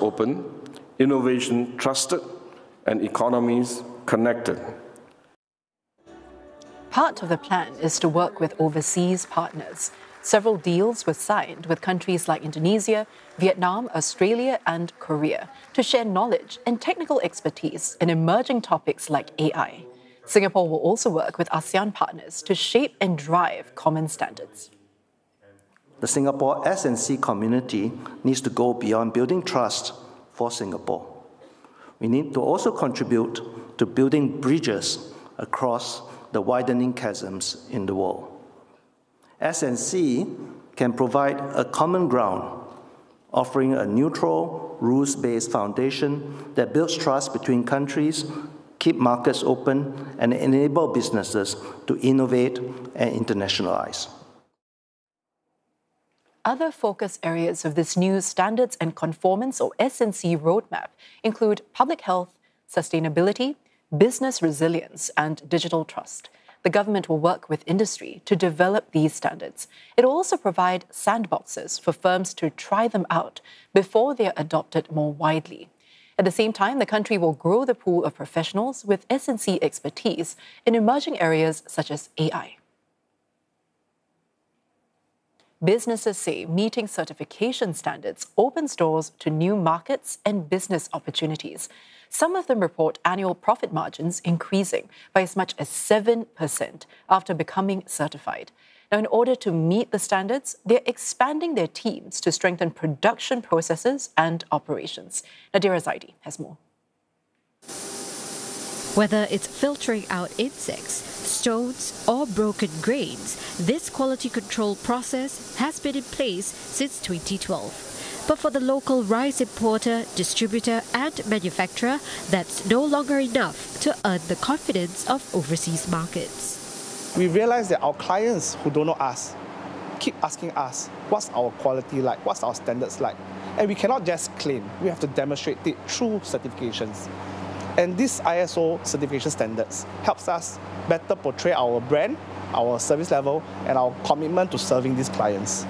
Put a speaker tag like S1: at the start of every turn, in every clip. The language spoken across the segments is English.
S1: open, innovation trusted, and economies connected.
S2: Part of the plan is to work with overseas partners. Several deals were signed with countries like Indonesia, Vietnam, Australia, and Korea to share knowledge and technical expertise in emerging topics like AI. Singapore will also work with ASEAN partners to shape and drive common standards.
S3: The Singapore S&C community needs to go beyond building trust for Singapore. We need to also contribute to building bridges across the widening chasms in the world. S&C can provide a common ground, offering a neutral, rules-based foundation that builds trust between countries, keep markets open, and enable businesses to innovate and internationalize.
S2: Other focus areas of this new Standards and Conformance or S&C roadmap include public health, sustainability, business resilience, and digital trust. The government will work with industry to develop these standards. It will also provide sandboxes for firms to try them out before they are adopted more widely. At the same time, the country will grow the pool of professionals with S&C expertise in emerging areas such as AI. Businesses say meeting certification standards opens doors to new markets and business opportunities. Some of them report annual profit margins increasing by as much as 7% after becoming certified. Now, in order to meet the standards, they're expanding their teams to strengthen production processes and operations. Nadira Zaidi has more.
S4: Whether it's filtering out insects, stones, or broken grains, this quality control process has been in place since 2012. But for the local rice importer, distributor, and manufacturer, that's no longer enough to earn the confidence of overseas markets.
S5: We realize that our clients who don't know us keep asking us, what's our quality like, what's our standards like? And we cannot just claim, we have to demonstrate it through certifications. And this ISO certification standards helps us better portray our brand, our service level, and our commitment to serving these clients.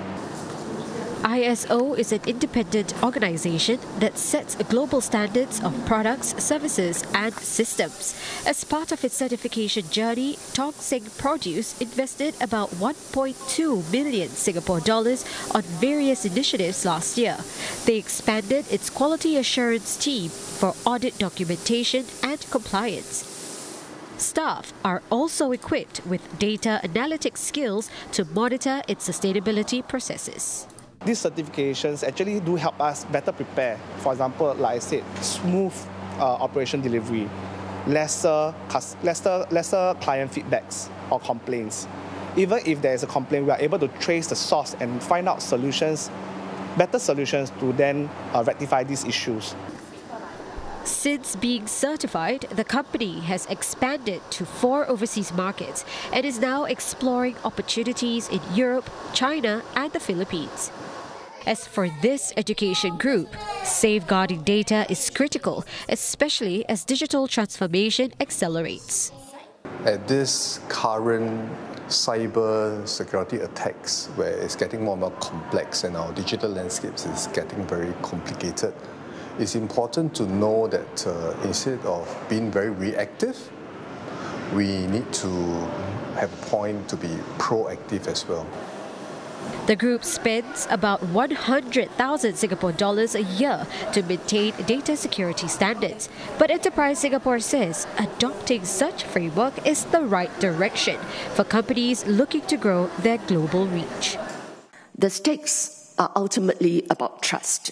S4: ISO is an independent organization that sets global standards of products, services, and systems. As part of its certification journey, Tong Seng Produce invested about 1.2 million Singapore dollars on various initiatives last year. They expanded its quality assurance team for audit documentation and compliance. Staff are also equipped with data analytics skills to monitor its sustainability processes.
S5: These certifications actually do help us better prepare. For example, like I said, smooth operation delivery, lesser client feedbacks or complaints. Even if there is a complaint, we are able to trace the source and find out solutions, better solutions to then rectify these issues.
S4: Since being certified, the company has expanded to 4 overseas markets and is now exploring opportunities in Europe, China, and the Philippines. As for this education group, safeguarding data is critical, especially as digital transformation accelerates.
S6: At this current cyber security attacks, where it's getting more and more complex and our digital landscapes is getting very complicated, it's important to know that instead of being very reactive, we need to have a point to be proactive as well.
S4: The group spends about 100,000 Singapore dollars a year to maintain data security standards. But Enterprise Singapore says adopting such framework is the right direction for companies looking to grow their global reach.
S7: The stakes are ultimately about trust.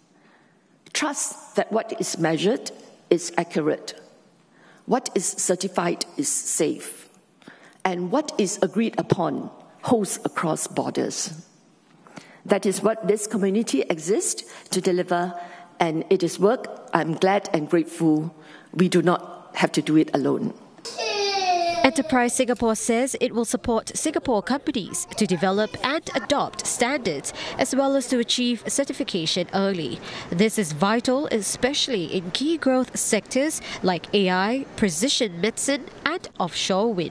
S7: Trust that what is measured is accurate, what is certified is safe, and what is agreed upon holds across borders. That is what this community exists to deliver, and it is work I'm glad and grateful we do not have to do it alone.
S4: Enterprise Singapore says it will support Singapore companies to develop and adopt standards as well as to achieve certification early. This is vital, especially in key growth sectors like AI, precision medicine, and offshore wind.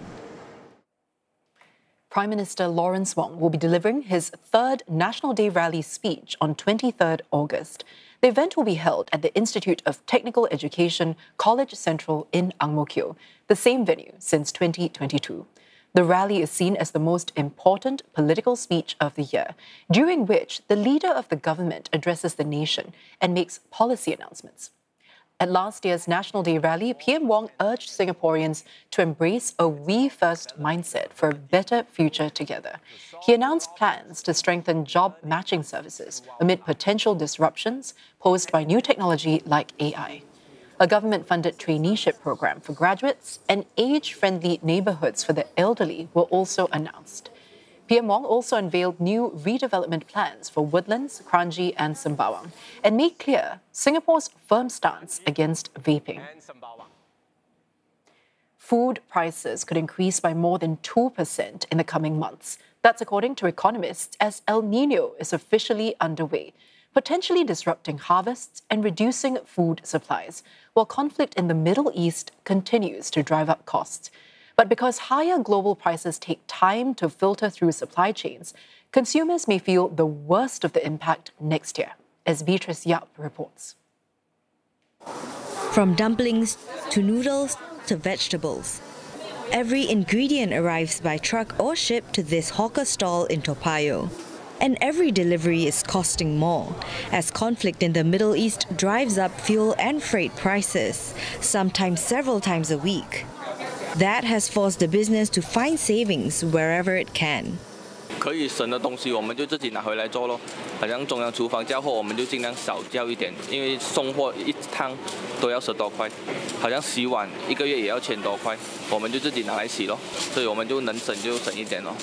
S2: Prime Minister Lawrence Wong will be delivering his 3rd National Day rally speech on 23rd August. The event will be held at the Institute of Technical Education, College Central in Ang Mo Kio, the same venue since 2022. The rally is seen as the most important political speech of the year, during which the leader of the government addresses the nation and makes policy announcements. At last year's National Day rally, PM Wong urged Singaporeans to embrace a we first mindset for a better future together. He announced plans to strengthen job matching services amid potential disruptions posed by new technology like AI. A government-funded traineeship program for graduates and age-friendly neighbourhoods for the elderly were also announced. PM Wong also unveiled new redevelopment plans for Woodlands, Kranji and Sembawang and made clear Singapore's firm stance against vaping. Food prices could increase by more than 2% in the coming months. That's according to economists, as El Niño is officially underway, potentially disrupting harvests and reducing food supplies, while conflict in the Middle East continues to drive up costs. But because higher global prices take time to filter through supply chains, consumers may feel the worst of the impact next year, as Beatrice Yap reports.
S8: From dumplings to noodles to vegetables, every ingredient arrives by truck or ship to this hawker stall in Toa Payoh. And every delivery is costing more, as conflict in the Middle East drives up fuel and freight prices, sometimes several times a week. That has forced the business to find savings wherever it can.
S9: 可以省的东西我们就自己拿回来做咯，好像中央厨房叫货我们就尽量少叫一点，因为送货一趟都要10多块，好像洗碗1个月也要1000多块，我们就自己拿来洗咯，所以我们就能省就省一点咯。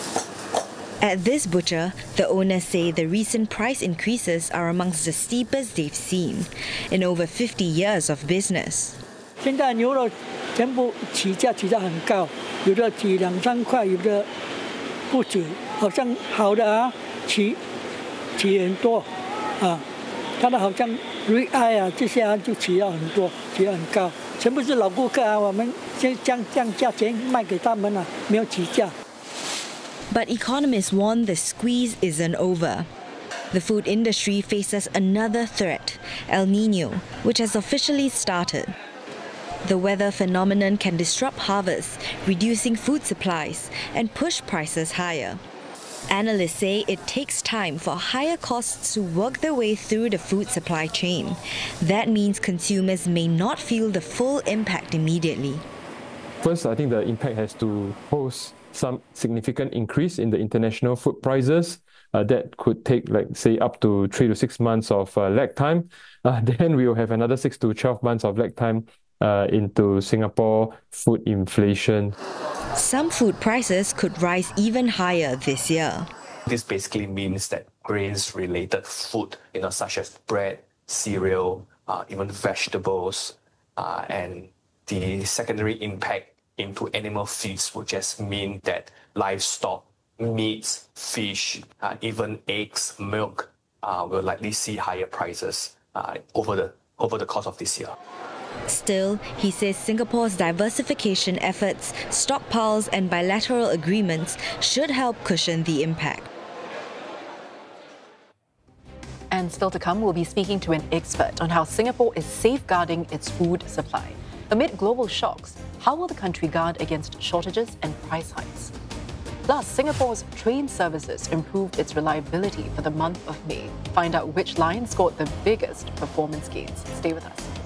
S8: At this butcher, the owners say the recent price increases are amongst the steepest they've seen in over 50 years of business.
S10: 现在牛肉全部起价很高，有的起2、3块，有的不止，好像好的啊起很多啊，它的好像 ribeye 啊这些啊就起了很多，起了很高，全部是老顾客啊，我们先降价钱卖给他们啊，没有起价。
S8: But economists warn the squeeze isn't over. The food industry faces another threat, El Niño, which has officially started. The weather phenomenon can disrupt harvests, reducing food supplies and push prices higher. Analysts say it takes time for higher costs to work their way through the food supply chain. That means consumers may not feel the full impact immediately.
S11: First, I think the impact has to pose some significant increase in the international food prices. That could take, like, say, up to 3 to 6 months of lag time. Then we will have another 6 to 12 months of lag time into Singapore food inflation.
S8: Some food prices could rise even higher this year.
S12: This basically means that grains-related food, such as bread, cereal, even vegetables, and the secondary impact into animal feeds would just mean that livestock, meats, fish, even eggs, milk will likely see higher prices over the course of this year.
S8: Still, he says Singapore's diversification efforts, stockpiles and bilateral agreements should help cushion the impact.
S2: And still to come, we'll be speaking to an expert on how Singapore is safeguarding its food supply. Amid global shocks, how will the country guard against shortages and price hikes? Plus, Singapore's train services improved its reliability for the month of May. Find out which line scored the biggest performance gains. Stay with us.